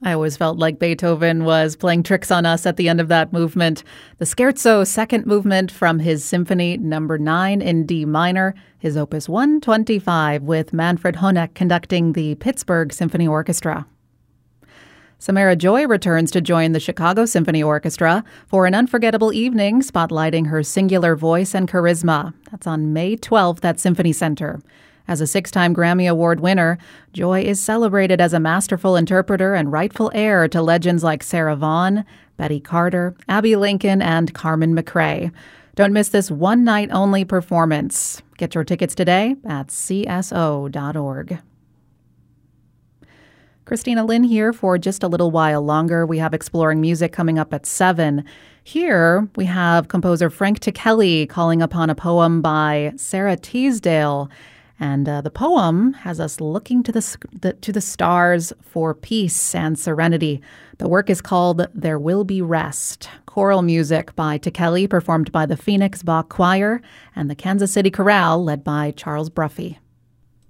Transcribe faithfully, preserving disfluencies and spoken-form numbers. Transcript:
I always felt like Beethoven was playing tricks on us at the end of that movement. The Scherzo, second movement from his Symphony Number nine in D minor, his Opus one twenty-five, with Manfred Honeck conducting the Pittsburgh Symphony Orchestra. Samara Joy returns to join the Chicago Symphony Orchestra for an unforgettable evening spotlighting her singular voice and charisma. That's on May twelfth at Symphony Center. As a six-time Grammy Award winner, Joy is celebrated as a masterful interpreter and rightful heir to legends like Sarah Vaughan, Betty Carter, Abbey Lincoln, and Carmen McRae. Don't miss this one-night-only performance. Get your tickets today at c s o dot org. Christina Lynn here for just a little while longer. We have Exploring Music coming up at seven. Here we have composer Frank Ticheli calling upon a poem by Sarah Teasdale. And uh, the poem has us looking to the, the to the stars for peace and serenity. The work is called There Will Be Rest. Choral music by Ticheli, performed by the Phoenix Bach Choir and the Kansas City Chorale, led by Charles Bruffy.